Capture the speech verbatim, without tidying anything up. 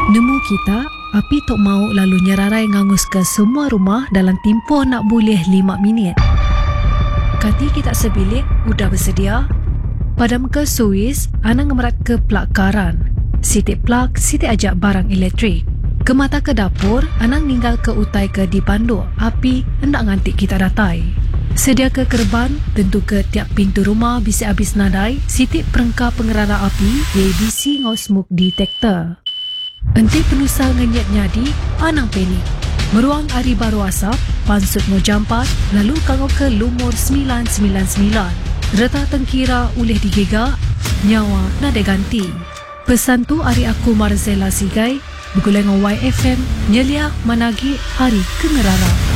Nemu kita, api tok mau lalu nyerarai ngangus ke semua rumah dalam tempoh nak boleh lima minit. Kati kita sebilik, udah bersedia? Padam ke Suis, anang ngemerat ke plak karan. Sitik plak, sitik ajak barang elektrik. Ke mata ke dapur, anang ninggal ke utai ke dipandu. Api hendak ngantik kita datai. Sedia ke kerban, tentu ke tiap pintu rumah bisa habis nadai. Sitik perengkah pengerara api, A B C ngau smoke detector. Enti penusal ngenyat nyadi, anang penik. Meruang hari baru asap, pansut mau jampat, lalu kangau ke lumur sembilan sembilan sembilan. Reta tengkira ulih digegak, nyawa nada ganti. Pesan tu hari aku Marzella Sigai, bergulai dengan Y F M, nyelia managi hari kengerara.